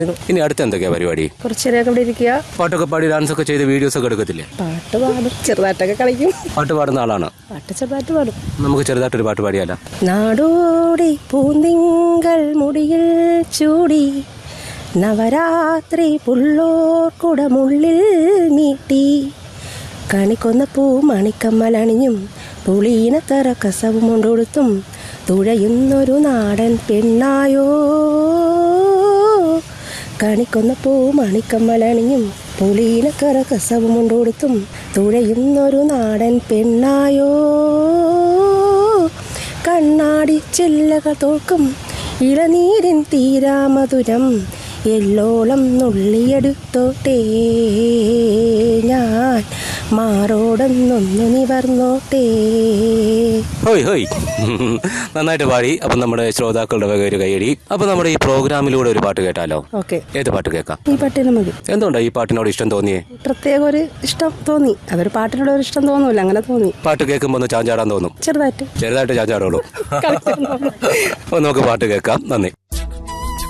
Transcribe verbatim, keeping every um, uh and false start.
ഇനി അടുത്ത എന്തൊക്കെയാ പരിപാടി? കുറച്ചേരൊക്കെ ഇവിടെ ഇരിക്കുക, പാട്ടൊക്കെ പാടി ഡാൻസ് ഒക്കെ ചെയ്ത് വീഡിയോസ് ഒക്കെ എടുക്കത്തില്ലേ? പാട്ട് പാടും, ചെറുതായിട്ടൊക്കെ കളിക്കും. പാട്ട് പാടുന്ന ആളാണ്? പാട്ട് ചെറുതായിട്ട് പാടും. നമുക്ക് ചെറുതായിട്ടൊരു പാട്ട് പാടിയാലോ? നാടോടി പൂന്തിങ്കൾ മുടിയിൽ ചൂടി നവരാത്രി പുള്ളോർക്കുടമുള്ളിൽ നീട്ടി കണിക്കൊന്ന പൂ മണിക്കമ്മലണിഞ്ഞും പുളീനത്തറ കസവും കൊണ്ടൊടുത്തും തുഴയുന്നൊരു നാടൻ പെണ്ണായോ. കണിക്കൊന്ന പൂ മണിക്കമ്മലണിഞ്ഞും പുളീനക്കറ കസവും കൊണ്ടൊടുത്തും തുഴയുന്നൊരു നാടൻ പെണ്ണായോ. കണ്ണാടി ചെല്ലകൾ തോൽക്കും ഇളനീരിൻ തീരാമധുരം എല്ലോളം നുള്ളിയെടുത്തോട്ടേ ഞാൻ മാറോടൊന്നൊന്നു നിവർന്നോട്ടേ. ഹോയ് ഹോയ്, നന്നായിട്ട് പാടി. അപ്പം നമ്മുടെ ശ്രോതാക്കളുടെ വക ഒരു കൈയടി. അപ്പൊ നമ്മുടെ ഈ പ്രോഗ്രാമിലൂടെ ഒരു പാട്ട് കേട്ടാലോ? ഓക്കെ, ഏത് പാട്ട് കേൾക്കാം? ഈ പാട്ടിന് മതി. എന്തുകൊണ്ടാ ഈ പാട്ടിനോട് ഇഷ്ടം തോന്നിയേ? പ്രത്യേക ഒരു ഇഷ്ടം തോന്നി. അതൊരു പാട്ടിനോട് ഒരു ഇഷ്ടം തോന്നൂല, അങ്ങനെ തോന്നി. പാട്ട് കേൾക്കുമ്പോൾ ഒന്ന് ചാഞ്ചാടാൻ തോന്നും? ചെറുതായിട്ട് ചെറുതായിട്ട് ചാഞ്ചാടുള്ളൂ. അപ്പൊ നമുക്ക് പാട്ട് കേൾക്കാം. നന്ദി.